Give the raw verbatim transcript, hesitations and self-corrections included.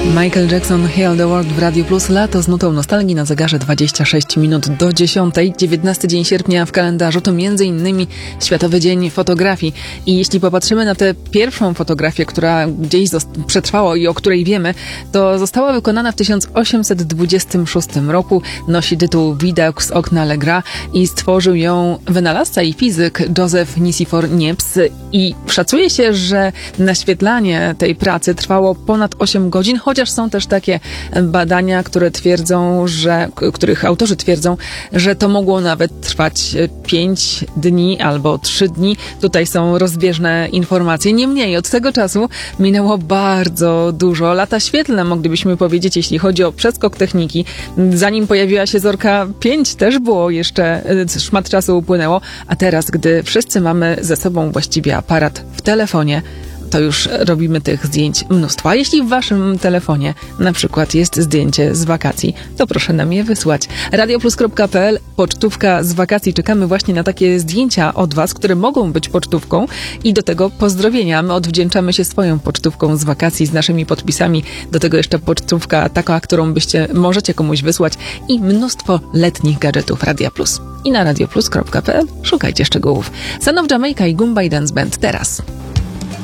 Michael Jackson, Heal the World w Radio Plus. Lato z nutą nostalgii na zegarze dwadzieścia sześć minut do dziesiątej. dziewiętnasty dzień sierpnia w kalendarzu to między innymi Światowy Dzień Fotografii. I jeśli popatrzymy na tę pierwszą fotografię, która gdzieś przetrwała i o której wiemy, to została wykonana w tysiąc osiemset dwudziestym szóstym roku. Nosi tytuł Widok z okna Legra i stworzył ją wynalazca i fizyk Joseph Nicéphore Niepce. I szacuje się, że naświetlanie tej pracy trwało ponad osiem godzin, chociaż są też takie badania, które twierdzą, że, których autorzy twierdzą, że to mogło nawet trwać pięć dni albo trzy dni. Tutaj są rozbieżne informacje. Niemniej od tego czasu minęło bardzo dużo. Lata świetlne, moglibyśmy powiedzieć, jeśli chodzi o przeskok techniki. Zanim pojawiła się Zorka pięć, też było jeszcze, szmat czasu upłynęło, a teraz, gdy wszyscy mamy ze sobą właściwie aparat w telefonie, to już robimy tych zdjęć mnóstwo. A jeśli w waszym telefonie na przykład jest zdjęcie z wakacji, to proszę nam je wysłać. radioplus kropka pe el, pocztówka z wakacji. Czekamy właśnie na takie zdjęcia od was, które mogą być pocztówką i do tego pozdrowienia. My odwdzięczamy się swoją pocztówką z wakacji, z naszymi podpisami. Do tego jeszcze pocztówka taka, którą byście możecie komuś wysłać i mnóstwo letnich gadżetów Radia Plus. I na radioplus kropka pe el szukajcie szczegółów. Son of Jamaica i Goombay Dance Band teraz.